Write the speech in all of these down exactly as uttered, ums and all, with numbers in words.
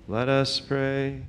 Let us pray.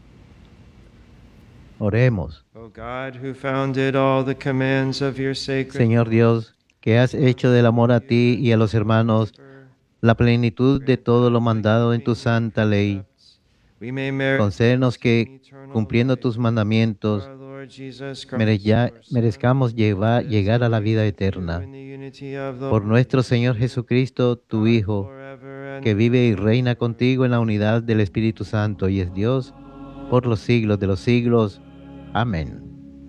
Oremos. O God, who founded all the commands of your sacred Señor Dios, que has hecho del amor a ti y a los hermanos la plenitud de todo lo mandado en tu santa ley, we may merit concédenos que, eternal cumpliendo life tus through mandamientos, our Lord Jesus Christ, merezca- your Son, merezcamos who llevar- lives llegar a and la vida reigns with you eterna. in the unity of the Por Holy nuestro Señor Spirit, Jesucristo, tu God Hijo, forever and que vive y reina ever. contigo en la unidad del Espíritu Santo y es Dios por los siglos de los siglos. Amén.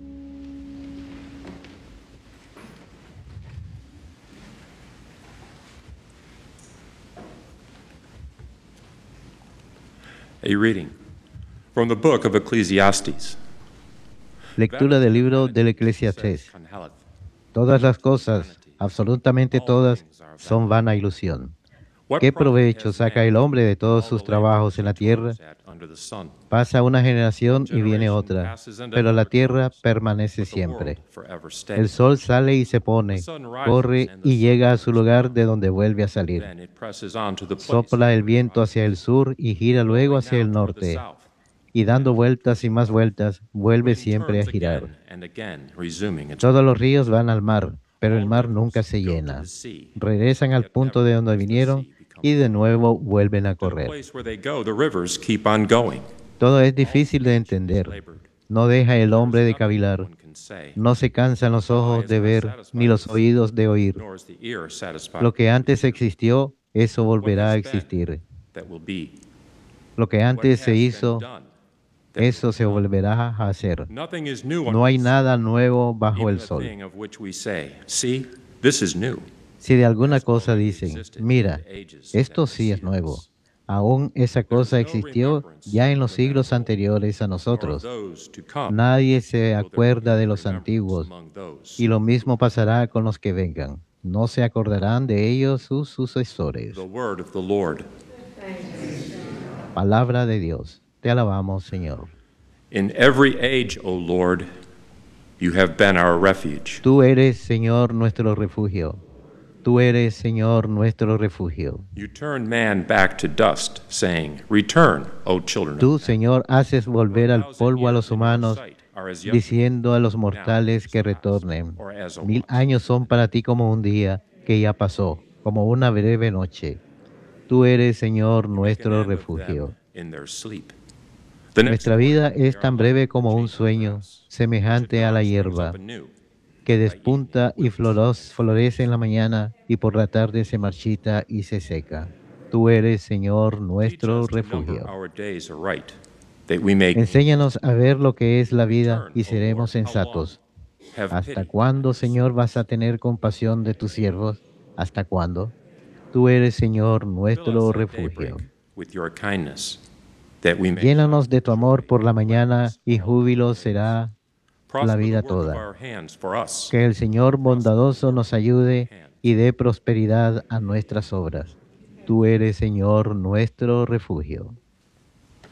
A reading from the book of Ecclesiastes. Lectura del libro del Eclesiastés. Todas las cosas, absolutamente todas, son vana ilusión. ¿Qué provecho saca el hombre de todos sus trabajos en la tierra? Pasa una generación y viene otra, pero la tierra permanece siempre. El sol sale y se pone, corre y llega a su lugar de donde vuelve a salir. Sopla el viento hacia el sur y gira luego hacia el norte, y dando vueltas y más vueltas, vuelve siempre a girar. Todos los ríos van al mar, pero el mar nunca se llena. Regresan al punto de donde vinieron y de nuevo vuelven a correr. Todo es difícil de entender. No deja el hombre de cavilar. No se cansan los ojos de ver, ni los oídos de oír. Lo que antes existió, eso volverá a existir. Lo que antes se hizo, eso se volverá a hacer. No hay nada nuevo bajo el sol. Si de alguna cosa dicen, mira, esto sí es nuevo, aún esa cosa existió ya en los siglos anteriores a nosotros. Nadie se acuerda de los antiguos, y lo mismo pasará con los que vengan. No se acordarán de ellos sus sucesores. Palabra de Dios. Te alabamos, Señor. In every age, O Lord, you have been our refuge. Tú eres, Señor, nuestro refugio. Tú eres, Señor, nuestro refugio. You turn man back to dust, saying, Return, O children Tú, of men. Señor, haces volver al polvo a los humanos, diciendo a los mortales que retornen. Mil años son para ti como un día que ya pasó, como una breve noche. Tú eres, Señor, nuestro refugio. In their sleep. Nuestra vida es tan breve como un sueño, semejante a la hierba, que despunta y floros- florece en la mañana y por la tarde se marchita y se seca. Tú eres, Señor, nuestro refugio. Enséñanos a ver lo que es la vida y seremos sensatos. ¿Hasta cuándo, Señor, vas a tener compasión de tus siervos? ¿Hasta cuándo? Tú eres, Señor, nuestro refugio. Llénanos de tu amor por la mañana y júbilo será la vida toda. Que el Señor bondadoso nos ayude y dé prosperidad a nuestras obras. Tú eres, Señor, nuestro refugio.